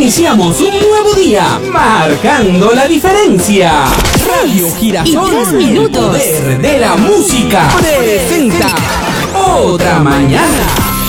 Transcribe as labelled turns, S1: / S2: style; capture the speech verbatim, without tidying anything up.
S1: Iniciamos un nuevo día, marcando la diferencia. Radio Girasol,
S2: y tres minutos.
S1: El poder de la música, presenta Otra Mañana.